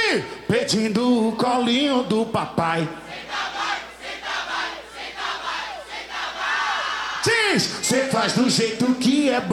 Aí, pedindo o colinho do papai. Diz, cê faz do jeito que é bom.